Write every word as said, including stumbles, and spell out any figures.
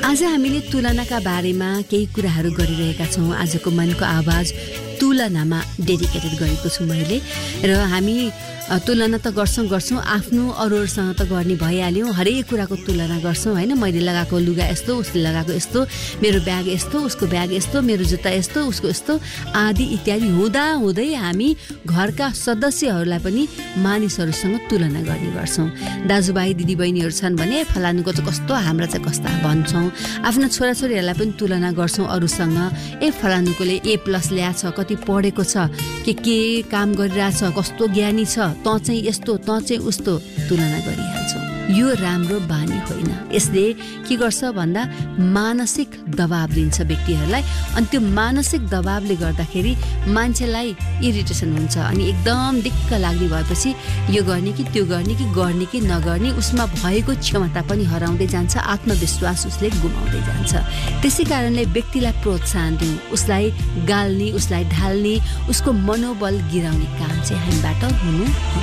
आज हामीले तुलनाका बारेमा केही कुराहरू गरिरहेका छौँ। आजको मनको आवाज तुलनामा डेडिकेटेड गरेको छु मैले। र हामी तुलना त गर्छौँ गर्छौँ आफ्नो अरूहरूसँग त गर्ने भइहाल्यौँ। हरेक कुराको तुलना गर्छौँ होइन। मैले लगाएको लुगा यस्तो, उसले लगाएको यस्तो, मेरो ब्याग यस्तो, उसको ब्याग यस्तो, मेरो जुत्ता यस्तो, उसको यस्तो आदि इत्यादि हुँदा हुँदै हामी घरका सदस्यहरूलाई पनि मानिसहरूसँग तुलना गर्ने गर्छौँ। दाजुभाइ दिदीबहिनीहरू छन् भने फलानुको चाहिँ कस्तो, हाम्रा चाहिँ कस्ता भन्छौँ। आफ्ना छोराछोरीहरूलाई पनि तुलना गर्छौँ अरूसँग। ए फलानुकोले ए प्लस ल्याएछ, कति पढेको छ, के के काम गरिरहेछ, कस्तो ज्ञानी छ, त चाहिँ यस्तो, त चाहिँ उस्तो तुलना गरिहाल्छौँ। यो राम्रो बानी होइन। यसले के गर्छ भन्दा मानसिक दबाब दिन्छ व्यक्तिहरूलाई। अनि त्यो मानसिक दबाबले गर्दाखेरि मान्छेलाई इरिटेसन हुन्छ अनि एकदम दिक्क लाग्ने भएपछि यो गर्ने कि त्यो गर्ने कि गर्ने कि नगर्ने उसमा भएको क्षमता पनि हराउँदै जान्छ, आत्मविश्वास उसले गुमाउँदै जान्छ। त्यसै कारणले व्यक्तिलाई प्रोत्साहन दिउँ, उसलाई गाल्ने, उसलाई ढाल्ने, उसको मनोबल गिराउने काम चाहिँ हामीबाट हुनु